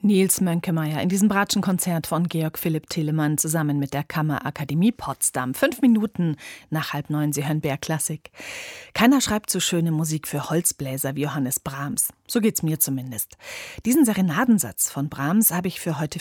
Nils Mönkemeyer in diesem Bratschenkonzert von Georg Philipp Telemann zusammen mit der Kammerakademie Potsdam. 5 Minuten nach 8:30, Sie hören BR Klassik. Keiner schreibt so schöne Musik für Holzbläser wie Johannes Brahms. So geht's mir zumindest. Diesen Serenadensatz von Brahms habe ich für heute